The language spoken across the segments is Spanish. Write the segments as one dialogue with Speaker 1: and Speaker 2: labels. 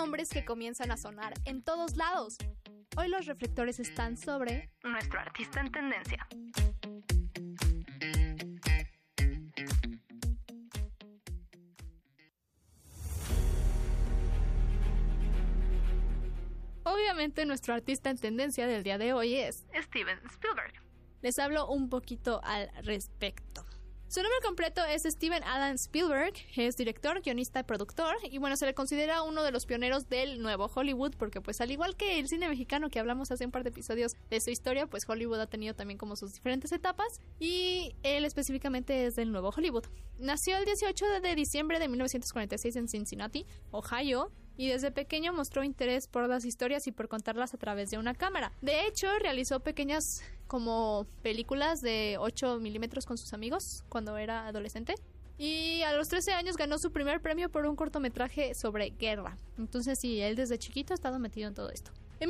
Speaker 1: nombres que comienzan a sonar en todos lados. Hoy los reflectores están sobre
Speaker 2: nuestro artista en tendencia.
Speaker 1: Obviamente nuestro artista en tendencia del día de hoy es
Speaker 2: Steven Spielberg.
Speaker 1: Les hablo un poquito al respecto. Su nombre completo es Steven Alan Spielberg, es director, guionista y productor, y bueno, se le considera uno de los pioneros del nuevo Hollywood, porque pues al igual que el cine mexicano que hablamos hace un par de episodios de su historia, pues Hollywood ha tenido también como sus diferentes etapas, y él específicamente es del nuevo Hollywood. Nació el 18 de diciembre de 1946 en Cincinnati, Ohio, y desde pequeño mostró interés por las historias y por contarlas a través de una cámara. De hecho, realizó pequeñas como películas de 8 milímetros con sus amigos cuando era adolescente. Y a los 13 años ganó su primer premio por un cortometraje sobre guerra. Entonces sí, él desde chiquito ha estado metido en todo esto. En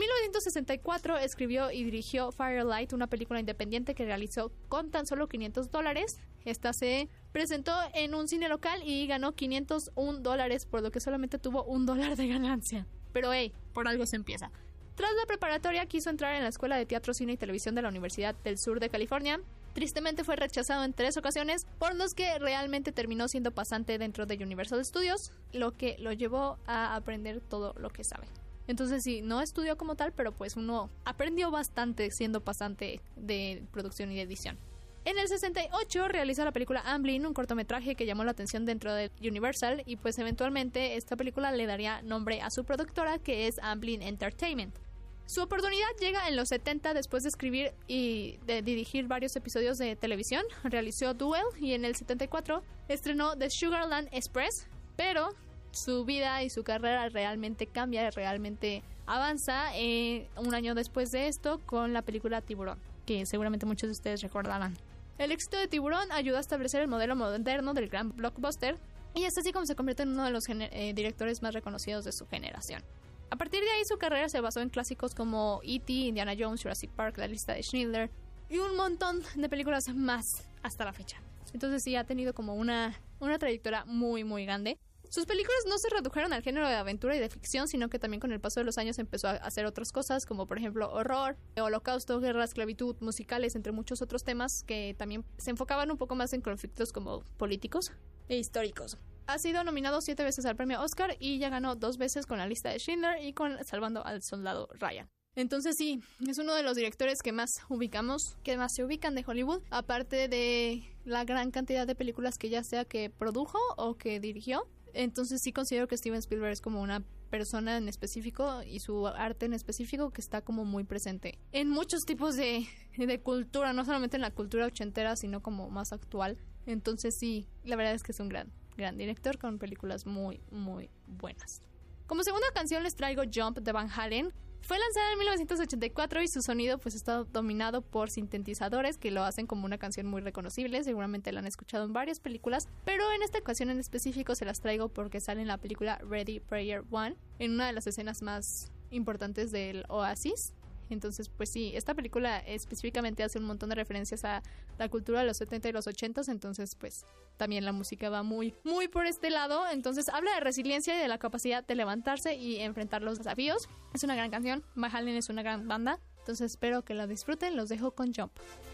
Speaker 1: 1964 escribió y dirigió Firelight, una película independiente que realizó con tan solo $500. Esta se presentó en un cine local y ganó $501, por lo que solamente tuvo $1 de ganancia. Pero hey, por algo se empieza. Tras la preparatoria quiso entrar en la Escuela de Teatro, Cine y Televisión de la Universidad del Sur de California. Tristemente fue rechazado en 3 ocasiones, por los que realmente terminó siendo pasante dentro de Universal Studios, lo que lo llevó a aprender todo lo que sabe. Entonces sí, no estudió como tal, pero pues uno aprendió bastante siendo pasante de producción y de edición. En el 68 realizó la película Amblin, un cortometraje que llamó la atención dentro de Universal, y pues eventualmente esta película le daría nombre a su productora, que es Amblin Entertainment. Su oportunidad llega en los 70 después de escribir y de dirigir varios episodios de televisión. Realizó Duel y en el 74 estrenó The Sugarland Express, pero su vida y su carrera realmente cambia, realmente avanza un año después de esto con la película Tiburón, que seguramente muchos de ustedes recordarán. El éxito de Tiburón ayudó a establecer el modelo moderno del gran blockbuster, y es así como se convierte en uno de los directores más reconocidos de su generación. A partir de ahí su carrera se basó en clásicos como E.T., Indiana Jones, Jurassic Park, La lista de Schindler y un montón de películas más hasta la fecha. Entonces sí, ha tenido como una trayectoria muy muy grande. Sus películas no se redujeron al género de aventura y de ficción, sino que también con el paso de los años empezó a hacer otras cosas, como por ejemplo horror, holocausto, guerra, esclavitud, musicales, entre muchos otros temas que también se enfocaban un poco más en conflictos como políticos e históricos. Ha sido nominado 7 veces al premio Oscar y ya ganó 2 veces con La lista de Schindler y con Salvando al soldado Ryan. Entonces sí, es uno de los directores que más ubicamos, que más se ubican de Hollywood, aparte de la gran cantidad de películas que ya sea que produjo o que dirigió. Entonces sí considero que Steven Spielberg es como una persona en específico y su arte en específico que está como muy presente en muchos tipos de cultura, no solamente en la cultura ochentera, sino como más actual. Entonces sí, la verdad es que es un gran director con películas muy, muy buenas. Como segunda canción les traigo Jump de Van Halen. Fue lanzada en 1984 y su sonido pues está dominado por sintetizadores que lo hacen como una canción muy reconocible. Seguramente la han escuchado en varias películas, pero en esta ocasión en específico se las traigo porque sale en la película Ready Player One, en una de las escenas más importantes del Oasis. Entonces, pues sí, esta película específicamente hace un montón de referencias a la cultura de los 70 y los 80, entonces pues también la música va muy, muy por este lado. Entonces habla de resiliencia y de la capacidad de levantarse y enfrentar los desafíos. Es una gran canción, Van Halen es una gran banda, entonces espero que la disfruten, los dejo con Jump.